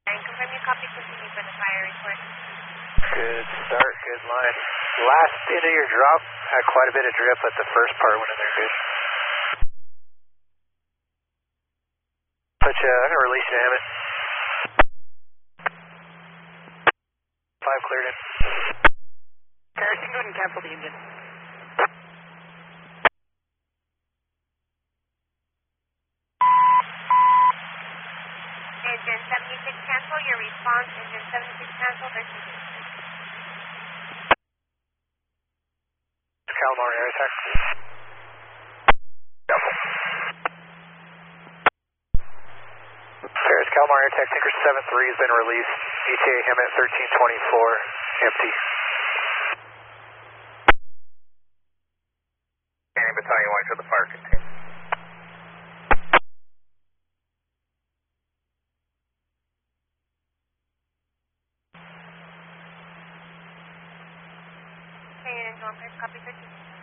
confirm your copy continue for the fire report. Good start, good line. Last bit of your drop had quite a bit of drip, but the first part went in there good. I'm gonna release you, Hammond. 5 cleared in. Paris, you can go ahead and cancel the engine. Engine 76 cancel, your response, engine 76 cancel, there's Calamar air attack. Paris, Calamar air attack, Tinker 7-3 has been released. ETA Hammond 1324, empty. Any battalion wide for the fire contained. Okay, and copy 13.